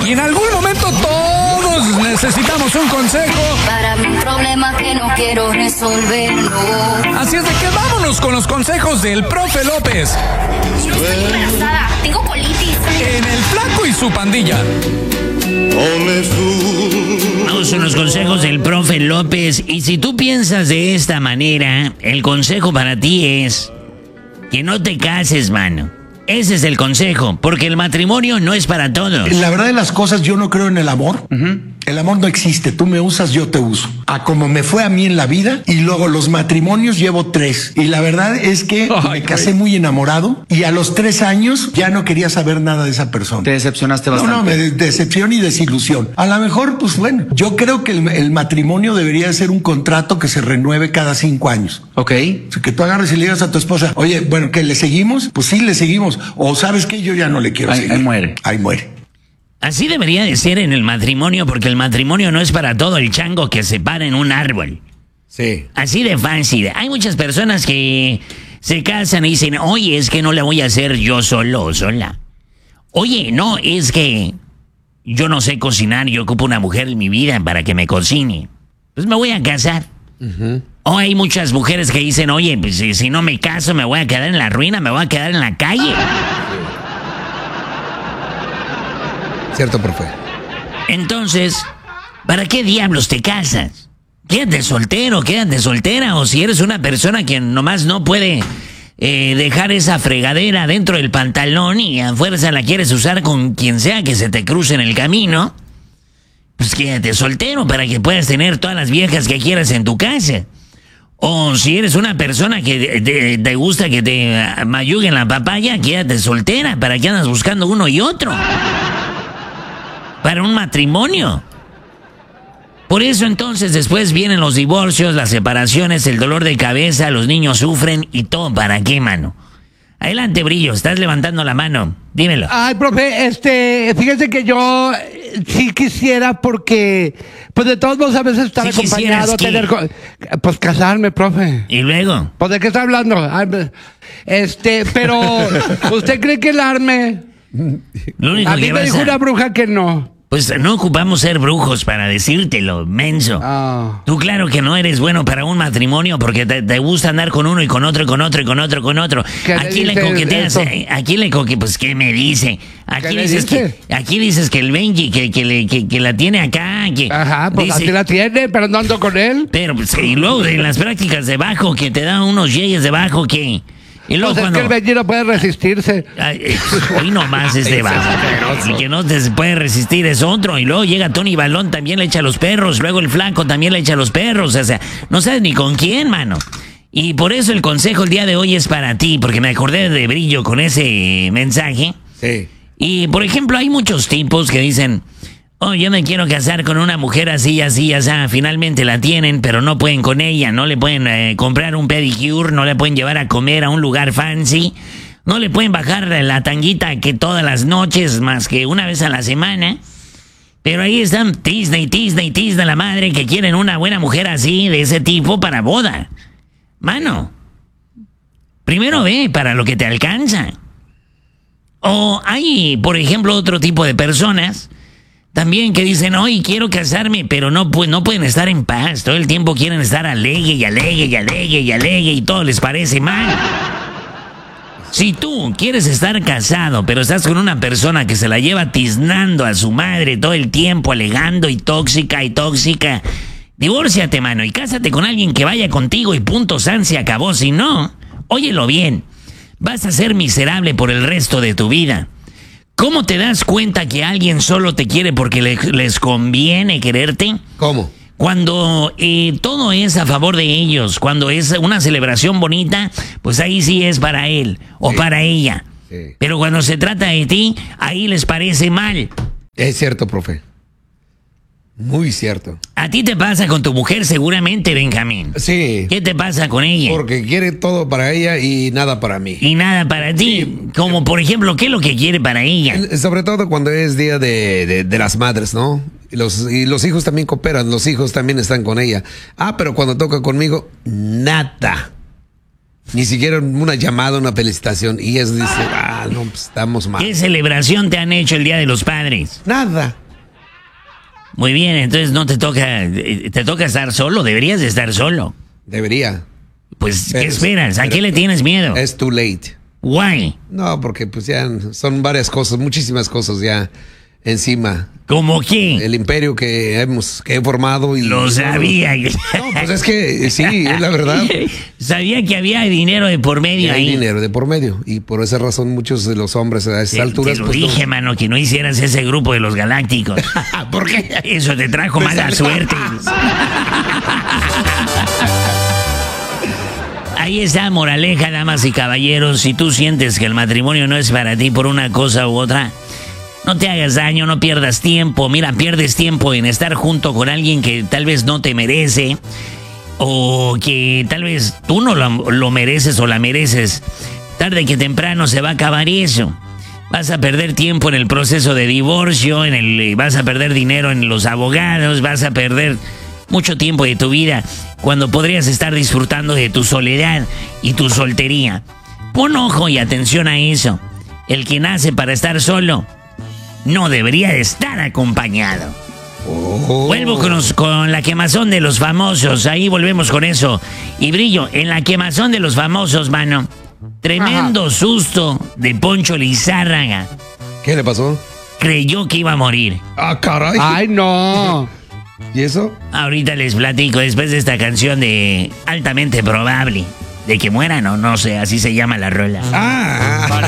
Y en algún momento todos necesitamos un consejo. Para mi problema que no quiero resolverlo. Así es de que vámonos con los consejos del profe López. Estoy embarazada, tengo colitis. En El Flaco y su pandilla. Vamos con los consejos del profe López. Y si tú piensas de esta manera, el consejo para ti es que no te cases, mano. Ese es el consejo, porque el matrimonio no es para todos. La verdad de las cosas, yo no creo en el amor. El amor no existe. Tú me usas, yo te uso. A como me fue a mí en la vida. Y luego los matrimonios llevo 3. Y la verdad es que me casé muy enamorado. Y a los 3 años ya no quería saber nada de esa persona. Te decepcionaste bastante. No, me decepción y desilusión. A lo mejor, pues bueno, yo creo que el matrimonio debería ser un contrato que se renueve cada 5 años. Ok. O sea, que tú agarres y le digas a tu esposa, oye, bueno, ¿que le seguimos? Pues sí, le seguimos. O ¿sabes qué? Yo ya no le quiero seguir. Ahí muere. Ahí muere. Así debería de ser en el matrimonio, porque el matrimonio no es para todo el chango que se para en un árbol. Sí. Así de fácil. Hay muchas personas que se casan y dicen, oye, es que no la voy a hacer yo solo o sola. Oye, no, es que yo no sé cocinar, yo ocupo una mujer en mi vida para que me cocine. Pues me voy a casar. O hay muchas mujeres que dicen, oye, pues si no me caso me voy a quedar en la ruina, me voy a quedar en la calle. Cierto, profe. Entonces, ¿para qué diablos te casas? Quédate soltero, quédate soltera. O si eres una persona que nomás no puede dejar esa fregadera dentro del pantalón y a fuerza la quieres usar con quien sea que se te cruce en el camino, pues quédate soltero para que puedas tener todas las viejas que quieras en tu casa. O si eres una persona que te gusta que te mayuguen la papaya, quédate soltera. ¿Para qué andas buscando uno y otro? Para un matrimonio. Por eso entonces después vienen los divorcios, las separaciones, el dolor de cabeza, los niños sufren y todo. ¿Para qué, mano? Adelante, Brillo, estás levantando la mano. Dímelo. Ay, profe, fíjese que yo sí quisiera porque, pues de todos modos a veces estar ¿Sí acompañado, tener... Pues casarme, profe. ¿Y luego? Pues ¿de qué está hablando? Ay, pero, ¿usted cree que el arme? Lo único A mí que me vas dijo una bruja que no. Pues no ocupamos ser brujos para decírtelo, menso. Ah. Tú claro que no eres bueno para un matrimonio porque te gusta andar con uno y con otro y con otro y con otro y con otro. ¿Qué Aquí le dice coqueteas, eso? aquí le pues ¿qué me dice? ¿Qué dice? Aquí dices que el Benji que la tiene acá, que Ajá, pues dice, así la tiene, pero no ando con él. pero pues, y luego en las prácticas de bajo que te dan unos yeyes de bajo que y luego Pues es que el Benji no puede resistirse. Hoy nomás es de bajo. Y que no te puede resistir es otro. Y luego llega Tony Balón, también le echa a los perros. Luego el Flaco también le echa a los perros. O sea, no sabes ni con quién, mano. Y por eso el consejo el día de hoy es para ti, porque me acordé de Brillo con ese mensaje. Sí. Y por ejemplo, hay muchos tipos que dicen, oh, yo me quiero casar con una mujer así, así, así. Finalmente la tienen, pero no pueden con ella. No le pueden comprar un pedicure, no le pueden llevar a comer a un lugar fancy. No le pueden bajar la tanguita que todas las noches, más que una vez a la semana. Pero ahí están tisna la madre que quieren una buena mujer así, de ese tipo, para boda. Mano, primero ve para lo que te alcanza. O hay, por ejemplo, otro tipo de personas también que dicen, oye, quiero casarme, pero no pueden estar en paz. Todo el tiempo quieren estar alegue y todo les parece mal. Si tú quieres estar casado, pero estás con una persona que se la lleva tiznando a su madre todo el tiempo, alegando y tóxica, divórciate, mano, y cásate con alguien que vaya contigo y punto, san, se acabó. Si no, óyelo bien, vas a ser miserable por el resto de tu vida. ¿Cómo te das cuenta que alguien solo te quiere porque les conviene quererte? ¿Cómo? Cuando todo es a favor de ellos, cuando es una celebración bonita, pues ahí sí es para él o para ella. Sí. Pero cuando se trata de ti, ahí les parece mal. Es cierto, profe. Muy cierto. A ti te pasa con tu mujer seguramente, Benjamín. Sí. ¿Qué te pasa con ella? Porque quiere todo para ella y nada para mí. Y nada para ti. Como por ejemplo, ¿qué es lo que quiere para ella? Sobre todo cuando es día de las madres, ¿no? Y los hijos también cooperan, los hijos también están con ella. Pero cuando toca conmigo, nada. Ni siquiera una llamada, una felicitación. Y ella dice, No, pues estamos mal. ¿Qué celebración te han hecho el Día de los Padres? Nada. Muy bien, entonces no te toca estar solo, deberías de estar solo. Debería. Pues, ¿qué esperas? ¿A qué le tienes miedo? Es too late. Why? No, porque pues ya son varias cosas, muchísimas cosas ya encima. ¿Cómo qué? El imperio que he formado y... Lo sabía. No, pues es que sí, es la verdad. Sabía que había dinero de por medio Hay ahí. dinero de por medio. Y por esa razón muchos de los hombres a esas alturas... Te lo pues, dije, mano, que no hicieras ese grupo de los galácticos. ¿Por qué? Eso te trajo mala suerte. Ahí está, moraleja, damas y caballeros. Si tú sientes que el matrimonio no es para ti por una cosa u otra, no te hagas daño, no pierdas tiempo. Mira, pierdes tiempo en estar junto con alguien que tal vez no te merece, o que tal vez tú no lo mereces o la mereces. Tarde que temprano se va a acabar eso. Vas a perder tiempo en el proceso de divorcio, vas a perder dinero en los abogados, vas a perder mucho tiempo de tu vida cuando podrías estar disfrutando de tu soledad y tu soltería. Pon ojo y atención a eso. El que nace para estar solo no debería de estar acompañado. Vuelvo con la quemazón de los famosos. Ahí volvemos con eso. Y Brillo, en la quemazón de los famosos, mano. Tremendo susto de Poncho Lizárraga. ¿Qué le pasó? Creyó que iba a morir. Ah, caray. Ay, no. ¿Y eso? Ahorita les platico después de esta canción de Altamente Probable. De que muera, no sé, así se llama la rola. Ah.